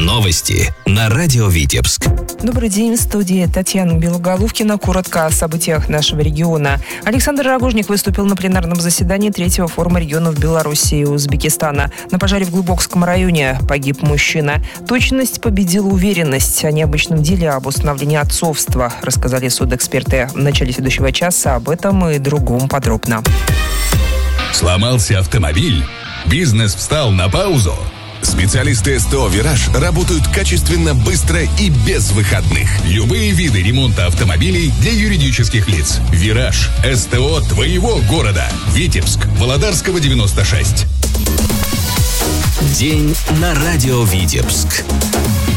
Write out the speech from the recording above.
Новости на радио Витебск. Добрый день, в студии Татьяна Белоголовкина. Коротко о событиях нашего региона. Александр Рогожник выступил на пленарном заседании третьего форума регионов Беларуси и Узбекистана. На пожаре в Глубокском районе погиб мужчина. Точность победила уверенность. О необычном деле об установлении отцовства рассказали судэксперты. В начале следующего часа об этом и другом подробно. Сломался автомобиль? Бизнес встал на паузу? Специалисты СТО «Вираж» работают качественно, быстро и без выходных. Любые виды ремонта автомобилей для юридических лиц. «Вираж» – СТО твоего города. Витебск, Володарского, 96. День на радио Витебск.